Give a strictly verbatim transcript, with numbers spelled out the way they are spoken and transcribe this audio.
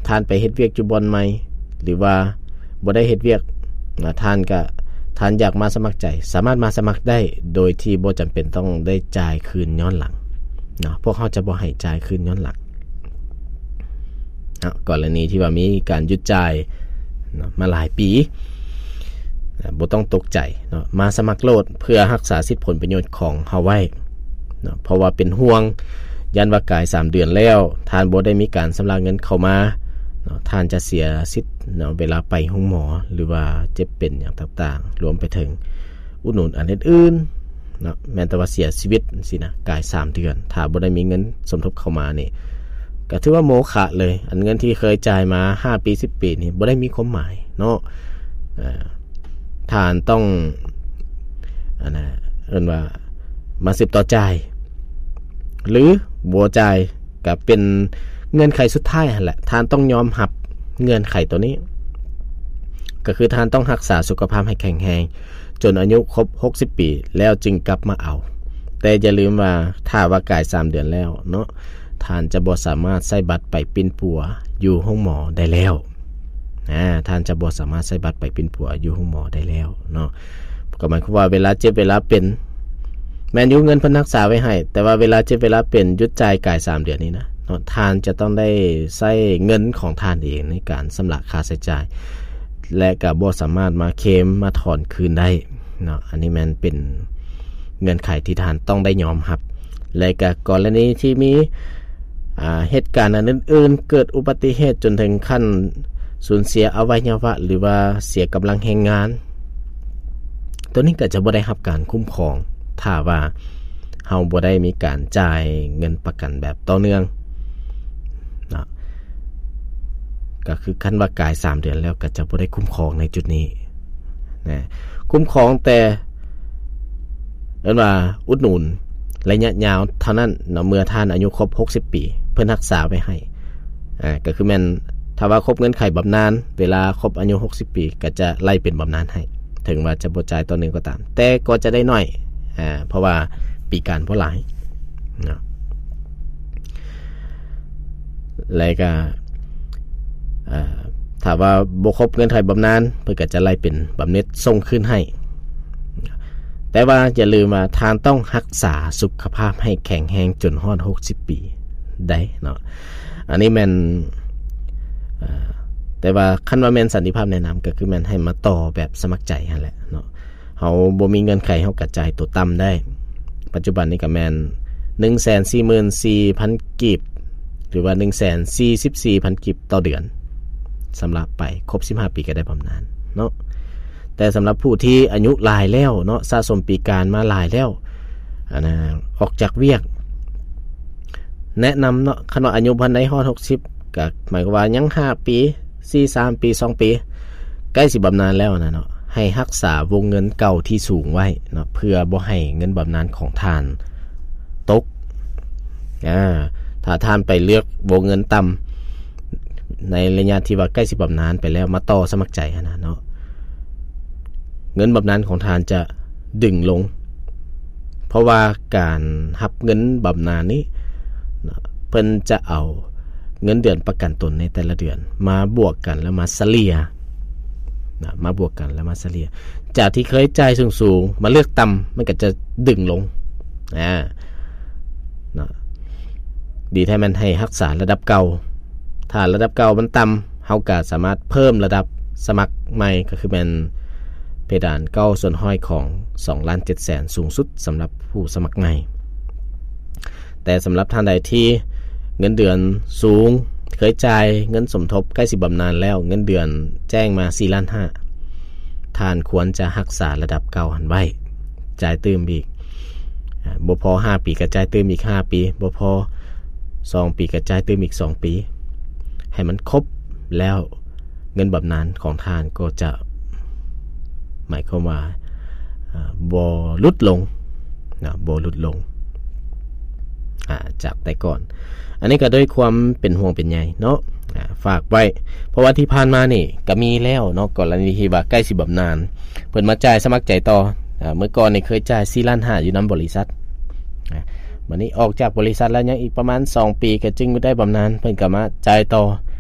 ท่านไปเฮ็ดเวียกอยู่บ่อนใหม่หรือว่าบ่ได้เฮ็ดเวียกนะท่านก็ท่านอยากมาสมัครใจสามารถมาสมัครได้โดยที่บ่จำเป็นต้องได้จ่ายคืนย้อนหลังเนาะพวกเขาจะบ่ให้จ่ายคืนย้อนหลังเนาะกรณีที่ว่ามีการหยุดจ่ายเนาะมาหลายปีบ่ต้องตกใจเนาะมาสมัครโลดเพื่อรักษาสิทธิผลประโยชน์ของเฮาไว้เนาะเพราะว่าเป็นห่วงยันว่ากายสามเดือนแล้วท่านบ่ได้มีการชำระเงินเข้ามาเนาะท่านจะเสียสิทธิ์เนาะเวลาไปโรงหมอหรือว่าเจ็บเป็นอย่างต่างๆรวมไปถึงอุดหนุนอันอื่นๆเนาะแม้แต่ว่าเสียชีวิตสินะกายสามเดือนถ้าบ่ได้มีเงินสมทบเข้ามานี่ก็ถือว่าโมฆะเลยอันเงินที่เคยจ่ายมาห้าปีสิบปีนี่บ่ได้มีความหมายเนาะเอ่อท่านต้องอันน่ะเอิ้นว่ามาสืบต่อจ่ายหรือบ่จ่ายก็เป็นเงื่อนไขสุดท้ายหั่นแหละท่านต้องยอมรับเงื่อนไขตัวนี้ก็คือท่านต้องรักษาสุขภาพให้แข็งแรงจนอายุครบหกสิบปีแล้วจึงกลับมาเอาแต่อย่าลืมว่าถ้าว่ากายสามเดือนแล้วเนาะท่านจะบ่สามารถใช้บัตรไปปิ้นปัวอยู่ห้องหมอได้แล้วอ่าท่านจะบ่สามารถใช้บัตรไปปิ้นปัวอยู่ห้องหมอได้แล้วเนาะก็หมายความว่าเวลาเจ็บเวลาเป็นแม่นอยู่เงินเพิ่นรักษาไว้ให้แต่ว่าเวลาเจ็บเวลาเป็นหยุดจ่ายกายสามเดือนนี้นะเนาะท่านจะต้องได้ใช้เงินของท่านเองในการชำระค่าใช้จ่ายและก็บ่สามารถมาเคลมมาถอนคืนได้เนาะอันนี้มันเป็นเงื่อนไขที่ท่านต้องได้ยอมรับและก็กรณีที่มีอ่าเหตุการณ์อื่นๆเกิดอุบัติเหตุจนถึงขั้นสูญเสียอวัยวะหรือว่าเสียกำลังแรงงานตัวนี้ก็จะบ่ได้รับการคุ้มครองถ้าว่าเฮาบ่ได้มีการจ่ายเงินประกันแบบต่อเนื่องเนาะก็คือคันว่ากายสามเดือนแล้วก็จะบ่ได้คุ้มครองในจุดนี้นะคุ้มครองแต่เอิ้นว่าอุดหนุนระยะยาวเท่านั้นเนาะเมื่อท่านอายุครบหกสิบปีเพิ่นรักษาไว้ให้อ่าก็คือแม่นถ้าว่าครบเงินไขบำนาญเวลาครบอายุหกสิบปีก็จะไล่เป็นบำนาญให้ถึงว่าจะบ่จ่ายต่อเนื่องก็ตามแต่ก็จะได้น้อยอ่าเพราะว่าปีการบ่หลายเนาะแล้วก็อ่าถ้าว่าบ่ครบเงินไขบำนาญเพิ่นก็จะไล่เป็นบำเหน็จส่งคืนให้แต่ว่าอย่าลืมว่าทานต้องรักษาสุขภาพให้แข็งแรงจนฮอดหกสิบปีได้เนาะอันนี้แม่นอ่าแต่ว่าคันว่าแม่นสันติภาพแนะนำก็คือแม่นให้มาต่อแบบสมัครใจนั่นแหละเนาะเฮาบ่มีเงินไขเฮาก็จ่ายตัวต่ำได้ปัจจุบันนี้ก็แม่น หนึ่งแสนสี่หมื่นสี่พัน กีบหรือว่า หนึ่งแสนสี่สิบสี่พัน กีบต่อเดือนสำหรับไปครบสิบห้าปีก็ได้บำนาญเนาะแต่สำหรับผู้ที่อายุหลายแล้วเนาะสะสมปีการมาหลายแล้วอันน่ะออกจากเวียกแนะนำเนาะคันว่าอายุพันใดฮอดหกสิบก็หมายความว่ายังห้าปีสี่ สามปีสองปีใกล้สิบำนาญแล้วนะเนาะให้รักษาวงเงินเก่าที่สูงไว้เนาะเพื่อบ่ให้เงินบำนาญของท่านตกอ่าถ้าท่านไปเลือกวงเงินต่ำในระยะที่ว่าใกล้สิบำนาญไปแล้วมาต่อสมัครใจนะเนาะเงินบำนาญของท่านจะดึงลงเพราะว่าการรับเงินบำนาญนี้เพิ่นจะเอาเงินเดือนประกันตนในแต่ละเดือนมาบวกกันแล้วมาเฉลี่ยนะมาบวกกันแล้วมาเฉลี่ยจากที่เคยจ่ายสูงๆมาเลือกต่ำมันก็จะดึงลงอ่านะดีแท้มันให้รักษาระดับเก่าถ้าระดับเก่ามันต่ำเฮาก็สามารถเพิ่มระดับสมัครใหม่ก็คือเป็นเพดานเก้าส่วนห้อยของ สองล้านเจ็ดแสน สูงสุดสำหรับผู้สมัครใหม่แต่สำหรับท่านใดที่เงินเดือนสูงเคยจ่ายเงินสมทบใกล้สิบำนาญแล้วเงินเดือนแจ้งมา สี่ล้านห้า ท่านควรจะรักษาระดับเก่าหันไว้จ่ายเติมอีกบ่พอห้าปีก็จ่ายเติมอีกห้าปีบ่พอสองปีก็จ่ายเติมอีกสองปีให้มันครบแล้วเงินบำนาญของท่านก็จะหมายความว่าบ่ลดลงนะบ่ลดลงอ่าจากแต่ก่อนอันนี้ก็ด้วยความเป็นห่วงเป็นใยเนาะอ่าฝากไว้เพราะว่าที่ผ่านมานี่ก็มีแล้วเนาะกรณีที่ว่าใกล้สิบำนาญเพิ่นมาจ่ายสมัครใจต่ออ่าเมื่อก่อนนี่เคยจ่าย สี่ล้านห้า อยู่นำบริษัทอ่าบัดนี้ออกจากบริษัทแล้วยังอีกประมาณสองปีก็จึงได้บำนาญเพิ่นก็มาจ่ายต่อ